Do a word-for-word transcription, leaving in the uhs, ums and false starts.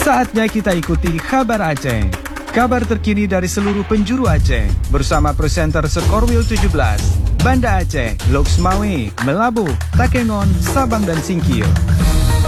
Saatnya kita ikuti Kabar Aceh. Kabar terkini dari seluruh penjuru Aceh bersama presenter Skorwil tujuh belas, Banda Aceh, Loksmawe, Melabu, Takengon, Sabang dan Singkil.